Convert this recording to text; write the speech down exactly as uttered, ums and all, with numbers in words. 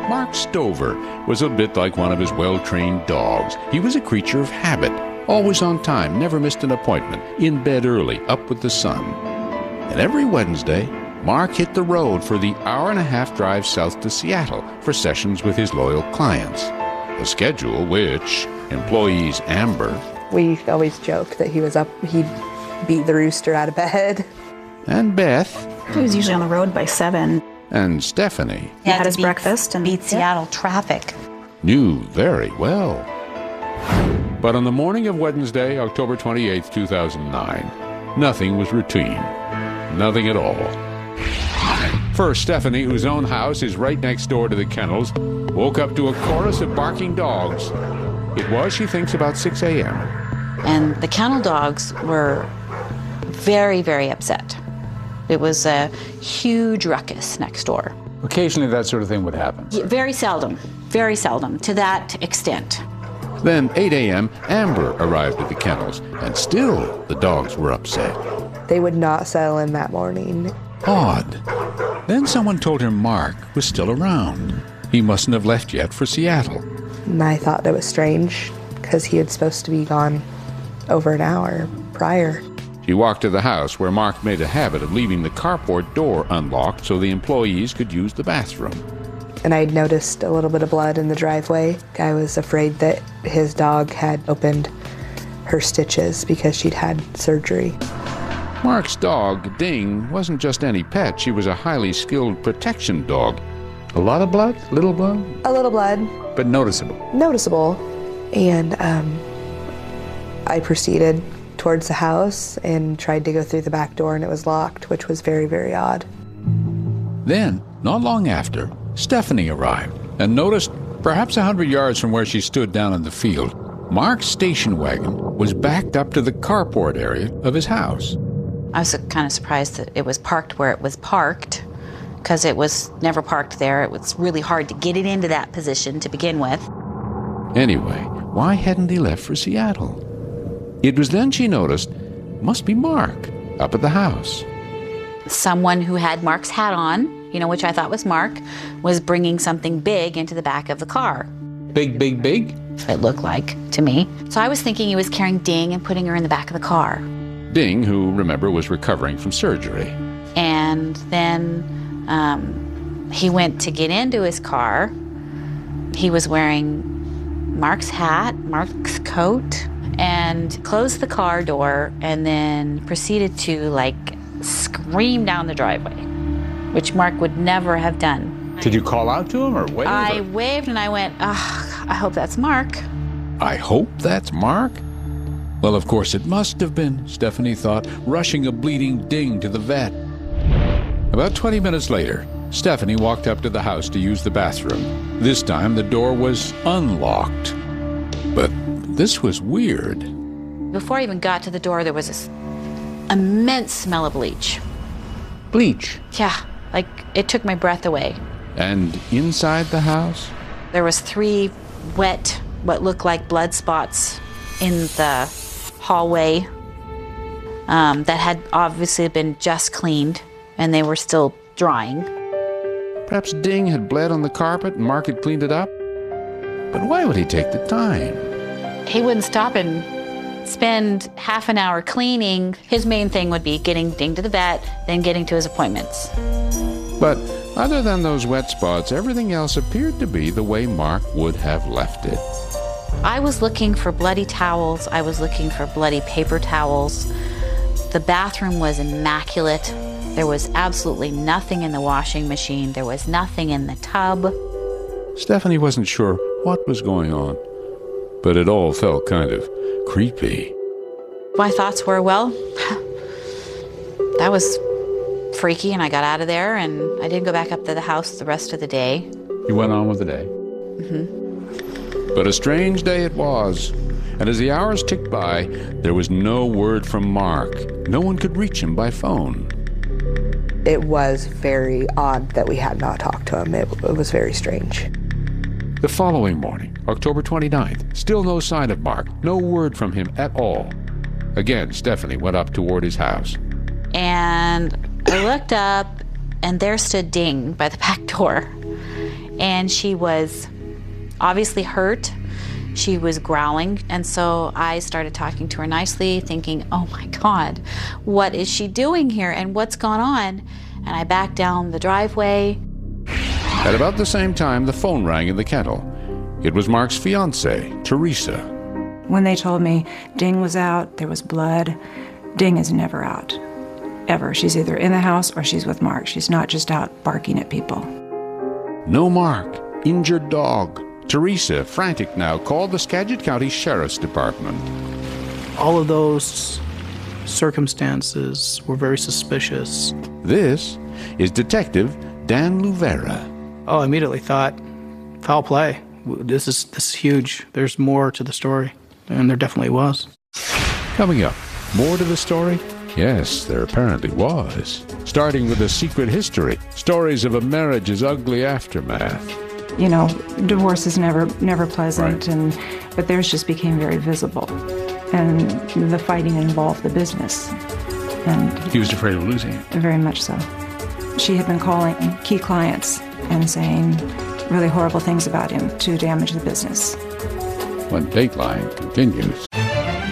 Mark Stover was a bit like one of his well-trained dogs. He was a creature of habit, always on time, never missed an appointment, in bed early, up with the sun. And every Wednesday, Mark hit the road for the hour and a half drive south to Seattle for sessions with his loyal clients. A schedule which employees Amber... We always joke that he was up, he'd beat the rooster out of bed. And Beth... He was usually on the road by seven. And Stephanie... He had, had his beat, breakfast and... beat yeah. Seattle traffic. Knew very well. But on the morning of Wednesday, October twenty-eighth, two thousand nine, nothing was routine. Nothing at all. First, Stephanie, whose own house is right next door to the kennels, woke up to a chorus of barking dogs. It was, she thinks, about six a.m. And the kennel dogs were very, very upset. It was a huge ruckus next door. Occasionally that sort of thing would happen. Yeah, very seldom, very seldom, to that extent. Then, eight a.m., Amber arrived at the kennels, and still the dogs were upset. They would not settle in that morning. Odd. Then someone told her Mark was still around. He mustn't have left yet for Seattle. And I thought it was strange, because he was supposed to be gone over an hour prior. She walked to the house, where Mark made a habit of leaving the carport door unlocked so the employees could use the bathroom. And I'd noticed a little bit of blood in the driveway. I was afraid that his dog had opened her stitches because she'd had surgery. Mark's dog, Ding, wasn't just any pet. She was a highly skilled protection dog. A lot of blood? Little blood? A little blood. But noticeable. Noticeable. And um, I proceeded towards the house and tried to go through the back door, and it was locked, which was very, very odd. Then, not long after, Stephanie arrived and noticed, perhaps a hundred yards from where she stood down in the field, Mark's station wagon was backed up to the carport area of his house. I was kind of surprised that it was parked where it was parked, because it was never parked there. It was really hard to get it into that position to begin with. Anyway, why hadn't he left for Seattle? It was then she noticed, must be Mark, up at the house. Someone who had Mark's hat on, you know, which I thought was Mark, was bringing something big into the back of the car. Big, big, big? It looked like to me. So I was thinking he was carrying Ding and putting her in the back of the car. Ding, who, remember, was recovering from surgery. And then um, he went to get into his car. He was wearing Mark's hat, Mark's coat, and closed the car door and then proceeded to, like, scream down the driveway, which Mark would never have done. Did you call out to him or wave? I or? waved and I went, oh, I hope that's Mark. I hope that's Mark? Well, of course it must have been, Stephanie thought, rushing a bleeding Ding to the vet. About twenty minutes later, Stephanie walked up to the house to use the bathroom. This time the door was unlocked. But this was weird. Before I even got to the door, there was this immense smell of bleach. Bleach? Yeah, like it took my breath away. And inside the house? There was three wet, what looked like blood spots in the hallway um, that had obviously been just cleaned, and they were still drying. Perhaps Ding had bled on the carpet and Mark had cleaned it up? But why would he take the time? He wouldn't stop and spend half an hour cleaning. His main thing would be getting Ding to the vet, then getting to his appointments. But other than those wet spots, everything else appeared to be the way Mark would have left it. I was looking for bloody towels. I was looking for bloody paper towels. The bathroom was immaculate. There was absolutely nothing in the washing machine. There was nothing in the tub. Stephanie wasn't sure what was going on, but it all felt kind of creepy. My thoughts were, well, that was freaky, and I got out of there, and I didn't go back up to the house the rest of the day. You went on with the day? Mm-hmm. But a strange day it was, and as the hours ticked by, there was no word from Mark. No one could reach him by phone. It was very odd that we had not talked to him. It, it was very strange. The following morning, October twenty-ninth, still no sign of Mark, no word from him at all. Again, Stephanie went up toward his house. And I looked up, and there stood Ding by the back door. and she was obviously hurt. She was growling, and so I started talking to her nicely, thinking, oh my God, what is she doing here and what's gone on? And I backed down the driveway. At about the same time, the phone rang in the kennel. It was Mark's fiancée, Teresa. When they told me Ding was out, there was blood, Ding is never out, ever. She's either in the house or she's with Mark. She's not just out barking at people. No Mark, injured dog. Teresa, frantic now, called the Skagit County Sheriff's Department. All of those circumstances were very suspicious. This is Detective Dan Luvera. Oh, I immediately thought, foul play. This is, this is huge. There's more to the story, and there definitely was. Coming up, more to the story? Yes, there apparently was. Starting with a secret history, stories of a marriage's ugly aftermath. You know, divorce is never never pleasant, Right. and but theirs just became very visible. And the fighting involved the business. And He was afraid of losing it. very much so. She had been calling key clients and saying really horrible things about him to damage the business. When Dateline continues.